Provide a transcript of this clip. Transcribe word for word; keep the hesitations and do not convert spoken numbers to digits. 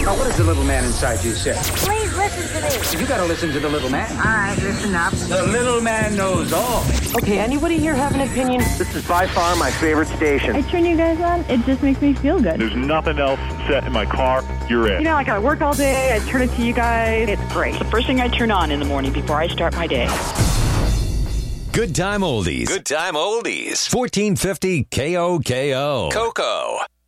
Now, what does the little man inside you say? Please listen to me. You gotta listen to the little man. All right, listen up. The little man knows all. Okay, anybody here have an opinion? This is by far my favorite station. I turn you guys on, it just makes me feel good. There's nothing else set in my car. You're it. You know, I gotta work all day, I turn it to you guys. It's great. It's the first thing I turn on in the morning before I start my day. Good time oldies. Good time oldies. fourteen fifty K O K O. Coco.